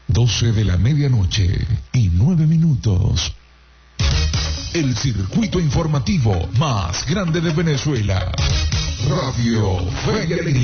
12 de la medianoche y 9 minutos. El circuito informativo más grande de Venezuela. Radio Fe y Alegría.